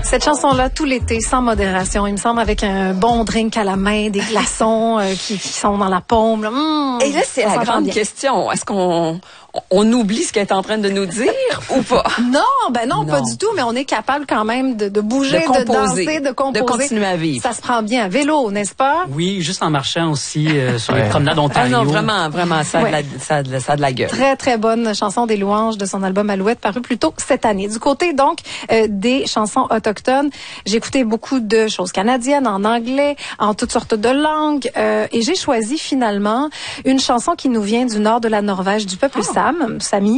Cette chanson-là, tout l'été, sans modération, il me semble, avec un bon drink à la main, des glaçons qui sont dans la paume. Là. Et là, c'est la grande question. Est-ce qu'on oublie ce qu'elle est en train de nous dire ou pas? Non, pas du tout, mais on est capable quand même de bouger, de danser, de composer. De continuer à vivre. Ça se prend bien à vélo, n'est-ce pas? Oui, juste en marchant aussi sur les promenades Ontario. Ah non, vraiment, ça a de la gueule. Très, très bonne chanson des louanges de son album Alouette, paru plus tôt cette année. Du côté, donc, des chansons autochtones, j'ai écouté beaucoup de choses canadiennes, en anglais, en toutes sortes de langues, et j'ai choisi finalement une chanson qui nous vient du nord de la Norvège, du peuple Sami.